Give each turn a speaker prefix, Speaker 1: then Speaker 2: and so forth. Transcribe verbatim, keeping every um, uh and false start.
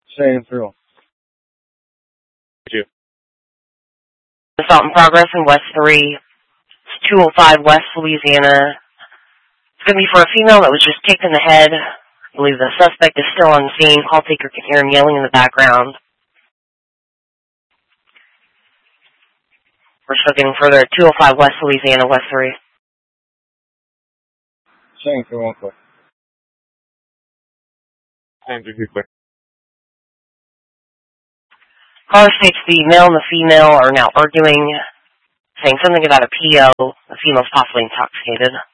Speaker 1: Saying through.
Speaker 2: Two.
Speaker 3: Assault in progress in West three. It's two oh five West Louisiana. It's going to be for a female that was just kicked in the head. I believe the suspect is still on scene. Call taker can hear him yelling in the background. We're still getting further at two oh five West Louisiana, West three.
Speaker 1: Saying through one quick.
Speaker 2: Saying through quick.
Speaker 3: Caller states the male and the female are now arguing, saying something about a P O. The female's possibly intoxicated.